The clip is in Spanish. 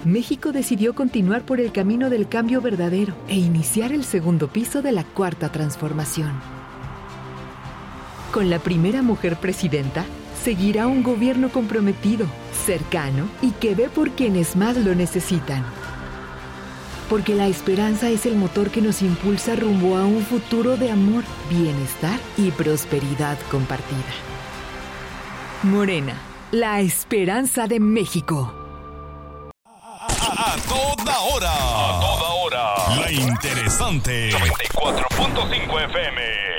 México decidió continuar por el camino del cambio verdadero e iniciar el segundo piso de la Cuarta Transformación. Con la primera mujer presidenta, seguirá un gobierno comprometido, cercano y que ve por quienes más lo necesitan. Porque la esperanza es el motor que nos impulsa rumbo a un futuro de amor, bienestar y prosperidad compartida. Morena, la esperanza de México. A toda hora. La interesante. 94.5 FM.